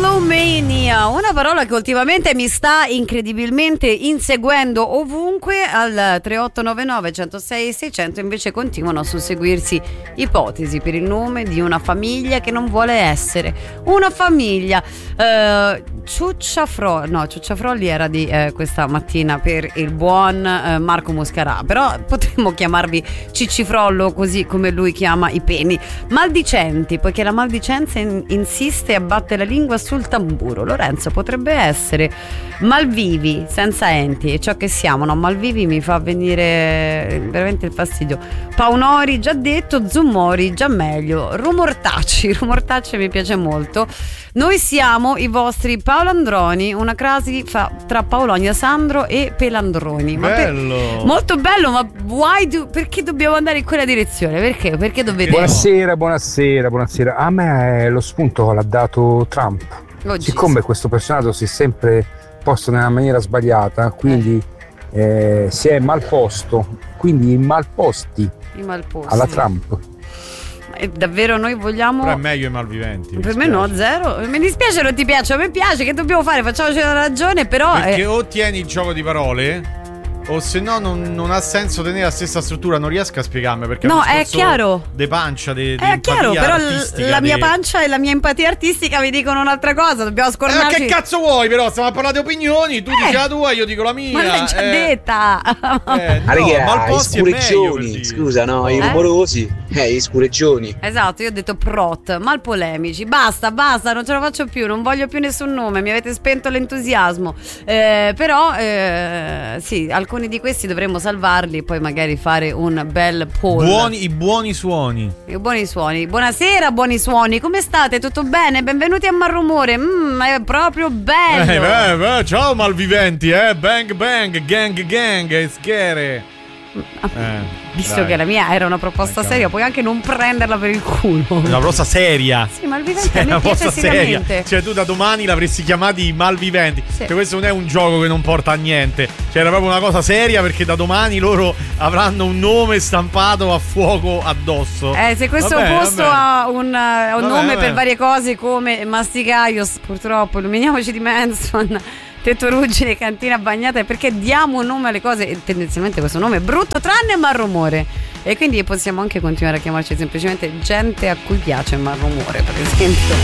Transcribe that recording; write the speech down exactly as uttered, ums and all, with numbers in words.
Melomania, una parola che ultimamente mi sta incredibilmente inseguendo ovunque. Al tre otto nove nove uno zero sei seicento invece continuano a susseguirsi ipotesi per il nome di una famiglia che non vuole essere una famiglia. uh, Ciucciafrolli, no, Ciucciafrolli era di eh, questa mattina per il buon eh, Marco Muscarà, però potremmo chiamarvi Ciccifrollo così come lui chiama i peni. Maldicenti, poiché la maldicenza in- insiste e abbatte la lingua sul tamburo. Lorenzo, potrebbe essere malvivi, senza enti, e ciò che siamo, no? Malvivi mi fa venire veramente il fastidio. Paunori già detto, Zummori già meglio, rumortacci, rumortacci mi piace molto. Noi siamo i vostri Paolandroni, una crasi fa tra Paolonia Sandro e Pelandroni. Ma bello, per, molto bello, ma why do, perché dobbiamo andare in quella direzione? Perché? Perché dovete? Buonasera, buonasera, buonasera. A me lo spunto l'ha dato Trump. Oh, siccome Gesù. Questo personaggio si è sempre posto nella maniera sbagliata, quindi eh. Eh, si è malposto, quindi malposti, I malposti alla Trump. E davvero noi vogliamo. Però è meglio i malviventi. Per me no, zero. Mi dispiace, non ti piace, a me piace, che dobbiamo fare? Facciamoci una ragione, però. Perché eh... o tieni il gioco di parole, o se no non, non ha senso tenere la stessa struttura. Non riesco a spiegarmi perché no, è chiaro. De pancia, de, de è chiaro, però l- la mia de... pancia e la mia empatia artistica mi dicono un'altra cosa. Dobbiamo scordarci. Eh, ma che cazzo vuoi, però? Stiamo a parlare di opinioni. Tu eh. dici la tua, io dico la mia. Ma l'hai già eh. detta. Eh, no, Raga, malposti i scureggioni, scusa, no, i rumorosi. Eh, i scureggioni. Esatto, io ho detto prot, malpolemici. Basta, basta, non ce la faccio più. Non voglio più nessun nome. Mi avete spento l'entusiasmo. Eh, però, eh, sì, alcuni di questi dovremmo salvarli e poi magari fare un bel poll. Buoni, i buoni suoni. I buoni suoni. Buonasera, buoni suoni. Come state? Tutto bene? Benvenuti a Malrumore. Mm, è proprio bello. Eh, beh, beh, ciao malviventi, eh. Bang bang, gang gang, schiere. Eh, visto dai. Che la mia era una proposta ecco. seria, puoi anche non prenderla per il culo. Una proposta seria. Sì, malviventi a me piace seriamente. Cioè tu da domani l'avresti chiamati malviventi. Sì. Cioè questo non è un gioco che non porta a niente. Cioè era proprio una cosa seria, perché da domani loro avranno un nome stampato a fuoco addosso. Eh, se questo vabbè, posto vabbè. ha un, un vabbè, nome vabbè. per varie cose come Masticaio, purtroppo illuminiamoci di Manson, Tetto Ruggine, Cantina Bagnata, perché diamo un nome alle cose e tendenzialmente questo nome è brutto tranne Malrumore, e quindi possiamo anche continuare a chiamarci semplicemente gente a cui piace Malrumore, per esempio.